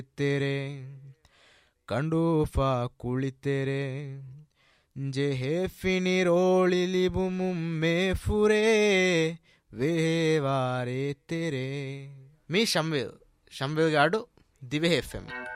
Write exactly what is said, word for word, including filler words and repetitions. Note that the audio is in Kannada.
ತೆರೆ ಕಂಡೂಫ ಕುಳಿತೆರೆ ಜೆ ಹೇಫಿನಿರೋಳಿಲಿಬು ಮುಮ್ಮೆ ಫುರೇ ವೇವಾರೆ ತೆರೆ. ಮೀ ಶಂವೇವ್ ಶಂವೇವ್ಗೆ ಆಡು ದಿವೆ ಎಫ್ ಎಮ್.